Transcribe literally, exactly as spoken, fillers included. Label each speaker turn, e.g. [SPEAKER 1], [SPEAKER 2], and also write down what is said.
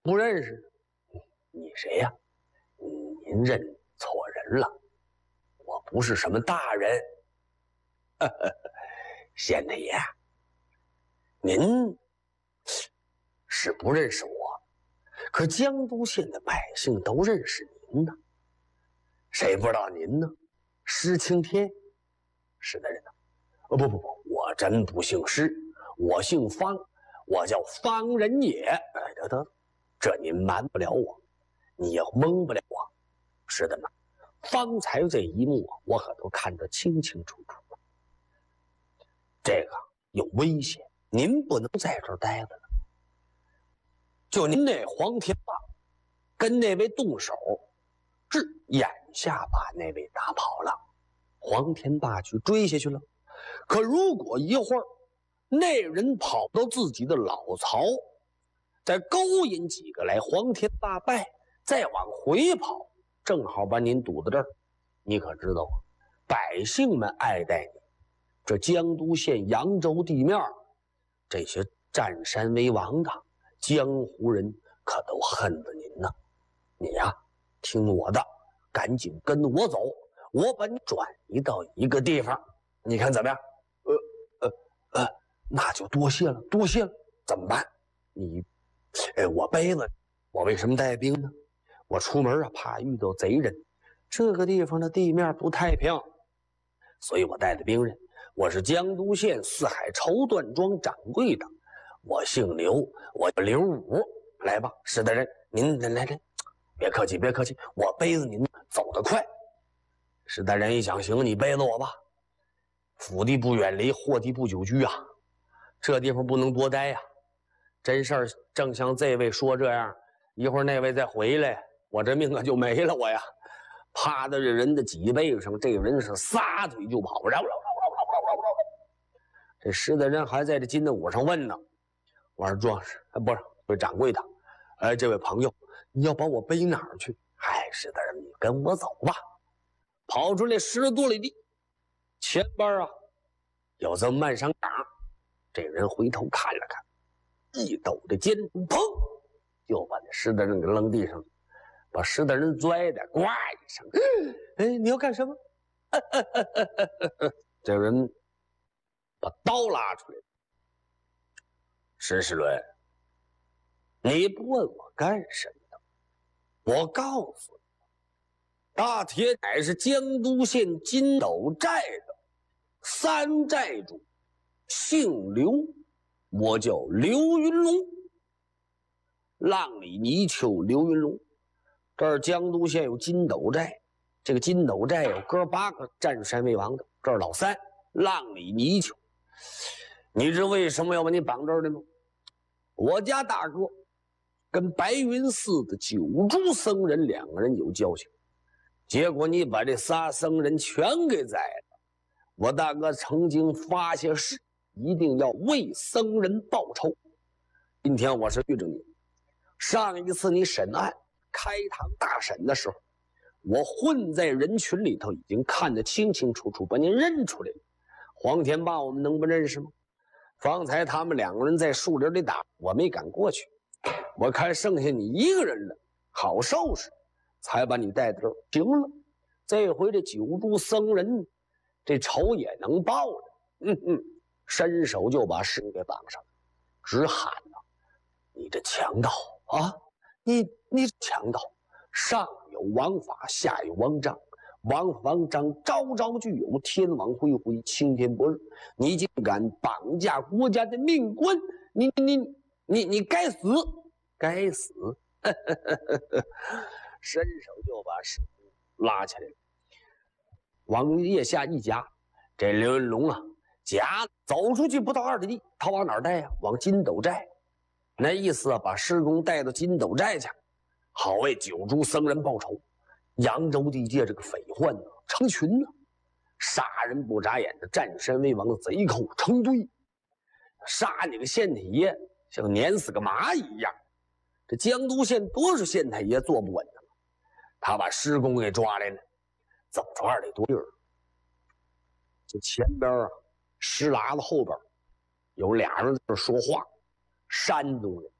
[SPEAKER 1] 不认识。你谁呀？您认错人了，我不是什么大人。县太爷，您是不认识我，可江都县的百姓都认识您呢。谁不知道您呢？施青天，是的人呢。哦不不不，我真不姓施，我姓方，我叫方仁也。哎，得得，这您瞒不了我，你也蒙不了我。是的呢，方才这一幕我可都看得清清楚楚。这个有危险，您不能在这儿待着了。就您那黄天霸跟那位动手，是眼下把那位打跑了，黄天霸去追下去了。可如果一会儿那人跑到自己的老巢，再勾引几个来黄天霸败，再往回跑，正好把您堵在这儿。你可知道啊，百姓们爱戴你，这江都县扬州地面这些占山为王的江湖人可都恨着您呢。你呀，听我的，赶紧跟我走，我把你转移到一个地方，你看怎么样？呃呃呃，那就多谢了，多谢了。怎么办？你，哎，我背了，我为什么带兵呢？我出门啊，怕遇到贼人。这个地方的地面不太平，所以我带的兵刃。我是江都县四海绸缎庄掌柜的，我姓刘，我叫刘武。来吧，是的人，您来来来，别客气，别客气，我背着您走得快。是的人一想，行，你背着我吧。府地不远离，祸地不久居啊，这地方不能多待呀。真事儿正像这位说这样，一会儿那位再回来，我这命可就没了我呀。趴在这人的脊背上，这个人是撒腿就跑，绕绕绕绕绕绕绕。这石大人还在这金凳舞上问呢：“我说壮士，不是，这位掌柜的，哎，这位朋友，你要把我背哪儿去？”哎，石大人，你跟我走吧。跑出来十多里地，前边啊有这么慢上岗。这人回头看了看，一抖的肩，砰，就把那石大人给扔地上了。把石大人拽的呱一声，哎，你要干什么？这人把刀拉出来。石世伦，你不问我干什么的？我告诉你，大铁乃是江都县金斗寨的三寨主，姓刘，我叫刘云龙，浪里泥鳅刘云龙。这儿江都县有金斗寨，这个金斗寨有哥八个占山为王的，这儿老三浪里泥鳅。你知为什么要把你绑这儿的吗？我家大哥跟白云寺的九珠僧人两个人有交情，结果你把这仨僧人全给宰了。我大哥曾经发下誓，一定要为僧人报仇。今天我是遇着你，上一次你审案开堂大审的时候，我混在人群里头，已经看得清清楚楚，把你认出来了。黄天霸我们能不认识吗？方才他们两个人在树林里打，我没敢过去，我看剩下你一个人了，好收拾，才把你带到这儿。行了，这回这九珠僧人这仇也能报了。嗯嗯，伸手就把尸给绑上，直喊了：“你这强盗啊！你你强盗，上有王法，下有王章，王法王章朝朝具有，天网恢恢，青天白日。你竟敢绑架国家的命官，你你你你该死，该死！”伸手就把尸拉起来了，往腋下一夹。这刘云龙啊，夹走出去不到二里地，他往哪儿带呀？往金斗寨。那意思啊，把施公带到金斗寨去，好为九珠僧人报仇。扬州地界这个匪患呢，成群呢，杀人不眨眼的占山为王的贼寇成堆，杀你个县太爷像碾死个蚂蚁一样。这江都县多少县太爷坐不稳呢？他把施公给抓来了，走出二里多地儿，这前边啊，石喇子后边有俩人在这说话，山东人。